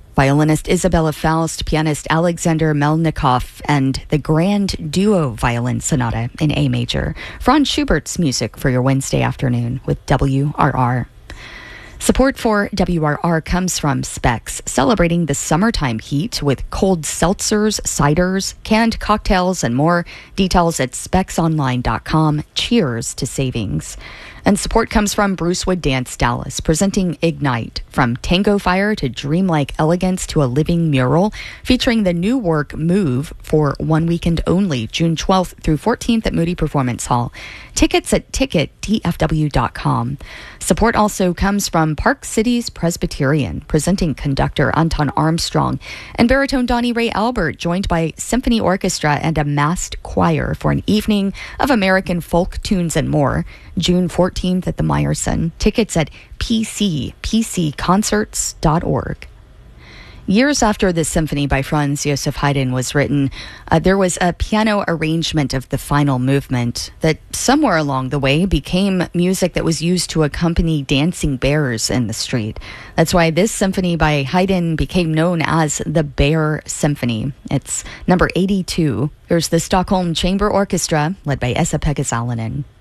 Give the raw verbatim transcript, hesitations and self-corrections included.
Violinist Isabella Faust, pianist Alexander Melnikov, and the Grand Duo Violin Sonata in A major. Franz Schubert's music for your Wednesday afternoon with W R R. Support for W R R comes from Specs, celebrating the summertime heat with cold seltzers, ciders, canned cocktails, and more. Details at specs online dot com. Cheers to savings. And support comes from Brucewood Dance Dallas, presenting Ignite, from tango fire to dreamlike elegance to a living mural, featuring the new work Move for one weekend only, June twelfth through fourteenth at Moody Performance Hall. Tickets at ticket d f w dot com. Support also comes from Park Cities Presbyterian, presenting conductor Anton Armstrong and baritone Donnie Ray Albert, joined by symphony orchestra and a massed choir for an evening of American folk tunes and more, June fourteenth at the Meyerson. Tickets at p c p c concerts dot org. Years after the symphony by Franz Joseph Haydn was written, uh, there was a piano arrangement of the final movement that somewhere along the way became music that was used to accompany dancing bears in the street. That's why this symphony by Haydn became known as the Bear Symphony. It's number eighty-two. Here's the Stockholm Chamber Orchestra, led by Esa-Pekka Salonen.